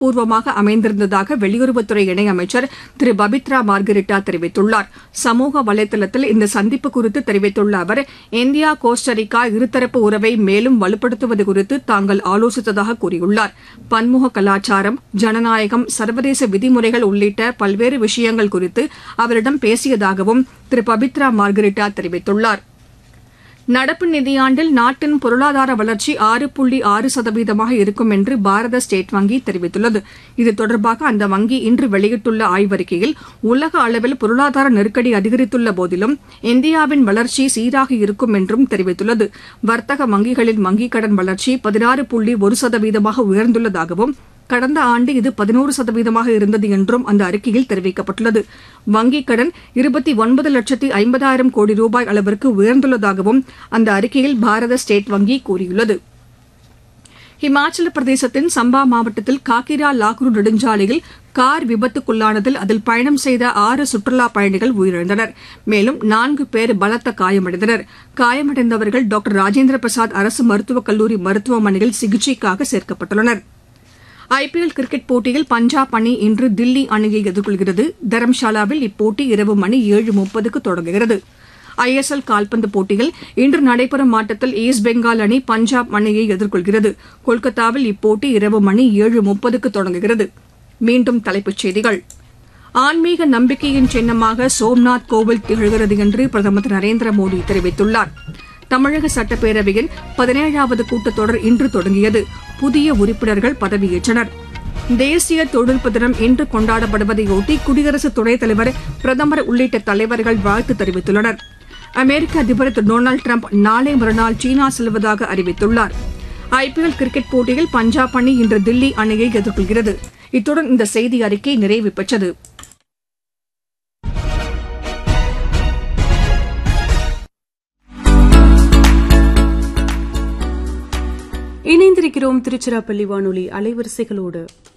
பூர்வமாக அமைந்திருந்ததாக வெளியுறவுத்துறை இணையமைச்சர் திரு பபித்ரா மார்கரிட்டா தெரிவித்துள்ளார். சமூக வலைதளத்தில் இந்த சந்திப்பு குறித்து தெரிவித்துள்ள அவர், இந்தியா கோஸ்டரிக்கா இருதரப்பு உறவை மேலும் வலுப்படுத்துவது குறித்து தாங்கள் ஆலோசித்ததாக கூறியுள்ளார். பன்முக கலாச்சாரம், ஜனநாயகம், சர்வதேச விதிமுறைகள் உள்ளிட்ட பல்வேறு விஷயங்கள் குறித்து அவரிடம் பேசியதாகவும் திரு பபித்ரா மார்கரிட்டா தெரிவித்துள்ளார். நடப்பு நிதியாண்டில் நாட்டின் பொருளாதார வளர்ச்சி 6.6% இருக்கும் என்று பாரத ஸ்டேட் வங்கி தெரிவித்துள்ளது. இது தொடர்பாக அந்த வங்கி இன்று வெளியிட்டுள்ள ஆய்வறிக்கையில், உலக அளவில் பொருளாதார நெருக்கடி அதிகரித்துள்ள போதிலும் இந்தியாவின் வளர்ச்சி சீராக இருக்கும் என்றும் தெரிவித்துள்ளது. வர்த்தக வங்கிகளின் வங்கிக் கடன் வளர்ச்சி 16.1% உயர்ந்துள்ளதாகவும், கடந்த ஆண்டு இது 11% இருந்தது என்றும் அந்த அறிக்கையில் தெரிவிக்கப்பட்டுள்ளது. வங்கிக் கடன் 29,50,000 கோடி ரூபாய் அளவிற்கு உயர்ந்துள்ளதாகவும் அந்த அறிக்கையில் பாரத ஸ்டேட் வங்கி கூறியுள்ளது. இமாச்சல பிரதேசத்தின் சம்பா மாவட்டத்தில் காக்கிரா லாக்ரு நெடுஞ்சாலையில் கார் விபத்துக்குள்ளானதில் அதில் பயணம் செய்த 6 சுற்றுலாப் பயணிகள் உயிரிழந்தனர். மேலும் 4 பேர் பலத்த காயமடைந்தனர். காயமடைந்தவர்கள் டாக்டர் ராஜேந்திர பிரசாத் அரசு மருத்துவக் கல்லூரி மருத்துவமனையில் சிகிச்சைக்காக சேர்க்கப்பட்டுள்ளனர். ஐபிஎல் கிரிக்கெட் போட்டியில் பஞ்சாப் அணி இன்று தில்லி அணியை எதிர்கொள்கிறது. தரம்ஷாலாவில் இப்போட்டி இரவு மணி 7:30க்கு தொடங்குகிறது. ஐஎஸ்எல் கால்பந்து போட்டியில் இன்று நடைபெறும் ஆட்டத்தில் ஈஸ்ட் பெங்கால் அணி பஞ்சாப் அணியை எதிர்கொள்கிறது. கொல்கத்தாவில் இப்போட்டி இரவு மணி 7:30க்கு தொடங்குகிறது. மீண்டும் தலைப்புச் செய்திகள். ஆன்மீக நம்பிக்கையின் சின்னமாக சோம்நாத் கோவில் திகழ்கிறது என்று பிரதமர் திரு நரேந்திர மோடி தெரிவித்துள்ளார். தமிழக சட்டப்பேரவையின் 17வது கூட்டத்தொடர் இன்று தொடங்கியது. புதிய உறுப்பினர்கள் பதவியேற்றனர். தேசிய தொழில்நுட்ப தினம் இன்று கொண்டாடப்படுவதையொட்டி குடியரசு துணைத் தலைவர், பிரதமர் உள்ளிட்ட தலைவர்கள் வாழ்த்து தெரிவித்துள்ளனர். அமெரிக்க அதிபர் திரு டொனால்டு டிரம்ப் நாளை மறுநாள் சீனா செல்வதாக அறிவித்துள்ளார். ஐபிஎல் கிரிக்கெட் போட்டியில் பஞ்சாப் அணி இன்று தில்லி அணியை எதிர்கொள்கிறது. இத்துடன் இந்த செய்தி அறிக்கை நிறைவு பெற்றது. இணைந்திருக்கிறோம் திருச்சிராப்பள்ளி வானொலி அலைவரிசைகளோடு.